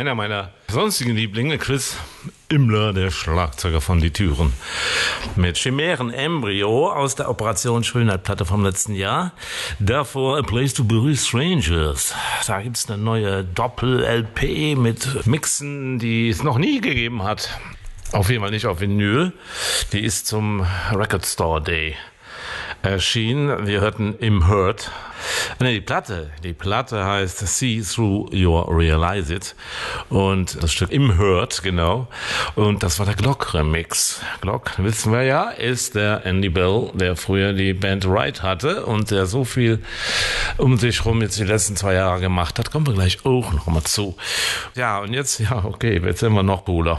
einer meiner sonstigen Lieblinge, Chris Immler, der Schlagzeuger von Die Türen. Mit Chimären Embryo aus der Operation Schönheit-Platte vom letzten Jahr. Davor A Place to Bury Strangers. Da gibt's eine neue Doppel-LP mit Mixen, die es noch nie gegeben hat. Auf jeden Fall nicht auf Vinyl. Die ist zum Record Store Day erschienen. Wir hörten Im Hurt. Die Platte heißt See Through Your Realize It und das Stück Im Hurt, genau, und das war der Glock-Remix. Glock, wissen wir ja, ist der Andy Bell, der früher die Band Right hatte und der so viel um sich rum jetzt die letzten 2 Jahre gemacht hat, kommen wir gleich auch noch mal zu. Ja, und jetzt, jetzt sind wir noch cooler.